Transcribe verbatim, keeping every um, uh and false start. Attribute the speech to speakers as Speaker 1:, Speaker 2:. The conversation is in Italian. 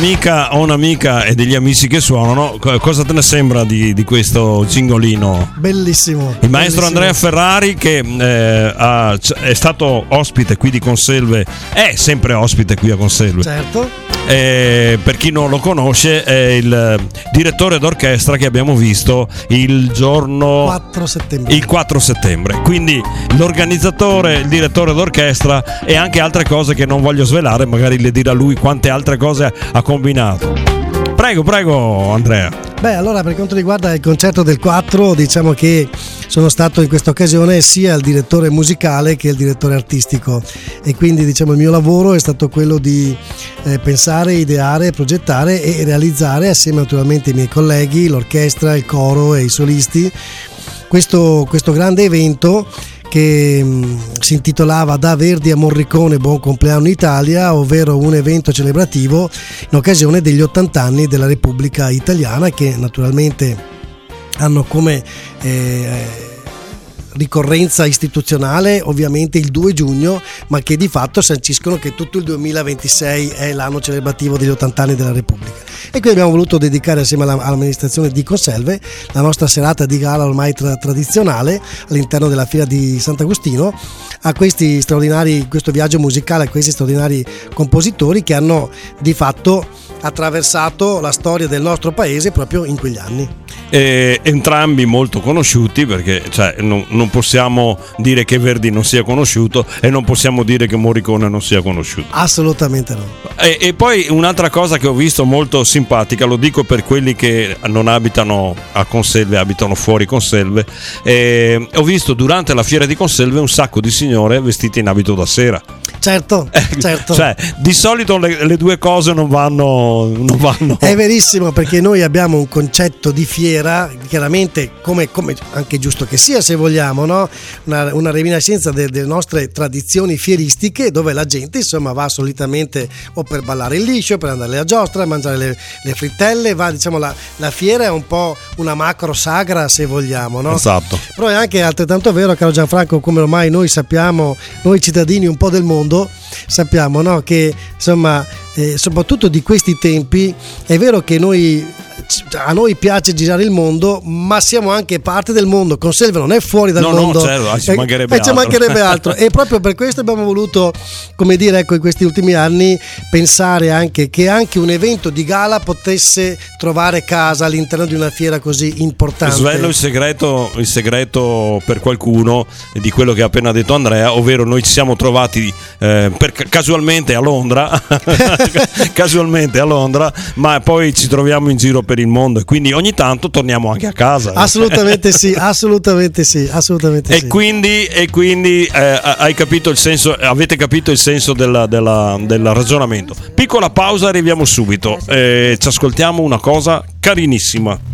Speaker 1: un'amica, ho un'amica e degli amici che suonano. Cosa te ne sembra di, di questo cingolino?
Speaker 2: Bellissimo.
Speaker 1: Il maestro
Speaker 2: bellissimo.
Speaker 1: Andrea Ferrari, che eh, ha, è stato ospite qui di Conselve, è sempre ospite qui a Conselve.
Speaker 2: Certo.
Speaker 1: Eh, per chi non lo conosce, è il direttore d'orchestra che abbiamo visto il giorno
Speaker 2: quattro settembre.
Speaker 1: Il quattro settembre. Quindi l'organizzatore, il direttore d'orchestra e anche altre cose che non voglio svelare, magari le dirà lui quante altre cose ha combinato. Prego, prego Andrea.
Speaker 2: Beh, allora per quanto riguarda il concerto del quattro, diciamo che sono stato in questa occasione sia il direttore musicale che il direttore artistico, e quindi diciamo il mio lavoro è stato quello di eh, pensare, ideare, progettare e realizzare assieme naturalmente ai miei colleghi, l'orchestra, il coro e i solisti, questo, questo grande evento che mh, si intitolava Da Verdi a Morricone Buon Compleanno Italia, ovvero un evento celebrativo in occasione degli ottanta anni della Repubblica Italiana, che naturalmente hanno come eh, ricorrenza istituzionale ovviamente il due giugno, ma che di fatto sanciscono che tutto il duemilaventisei è l'anno celebrativo degli ottanta anni della Repubblica. E qui abbiamo voluto dedicare assieme all'amministrazione di Conselve la nostra serata di gala ormai tra- tradizionale all'interno della Fiera di Sant'Agostino a questi straordinari, questo viaggio musicale, a questi straordinari compositori che hanno di fatto attraversato la storia del nostro paese proprio in quegli anni.
Speaker 1: Eh, entrambi molto conosciuti, perché cioè, non, non possiamo dire che Verdi non sia conosciuto e non possiamo dire che Morricone non sia conosciuto.
Speaker 2: Assolutamente no.
Speaker 1: E, e poi un'altra cosa che ho visto molto simpatica, lo dico per quelli che non abitano a Conselve, abitano fuori Conselve, eh, ho visto durante la fiera di Conselve un sacco di signore vestite in abito da sera.
Speaker 2: Certo, certo.
Speaker 1: Cioè, di solito le, le due cose non vanno, non vanno.
Speaker 2: È verissimo, perché noi abbiamo un concetto di fiera, chiaramente come, come anche giusto che sia, se vogliamo, no? Una, una reminiscenza de, delle nostre tradizioni fieristiche, dove la gente insomma va solitamente o per ballare il liscio, per andare a giostra, mangiare le, le frittelle, va, diciamo la, la fiera è un po' una macro sagra, se vogliamo, no?
Speaker 1: Esatto.
Speaker 2: Però è anche altrettanto vero, caro Gianfranco, come ormai noi sappiamo, noi cittadini un po' del mondo, sappiamo, no, che insomma eh, soprattutto di questi tempi è vero che noi a noi piace girare il mondo, ma siamo anche parte del mondo. Conselve non è fuori dal
Speaker 1: no,
Speaker 2: mondo,
Speaker 1: no, certo, ci mancherebbe,
Speaker 2: e, e ci mancherebbe altro. E proprio per questo abbiamo voluto, come dire, ecco, in questi ultimi anni pensare anche che anche un evento di gala potesse trovare casa all'interno di una fiera così importante.
Speaker 1: Svelo il segreto, il segreto per qualcuno di quello che ha appena detto Andrea, ovvero noi ci siamo trovati eh, per, casualmente a Londra casualmente a Londra, ma poi ci troviamo in giro per il mondo e quindi ogni tanto torniamo anche a casa.
Speaker 2: Assolutamente sì, assolutamente sì, assolutamente
Speaker 1: e
Speaker 2: sì.
Speaker 1: Quindi, e quindi eh, hai capito il senso, avete capito il senso della, della, del ragionamento. Piccola pausa, arriviamo subito. Eh, ci ascoltiamo una cosa carinissima.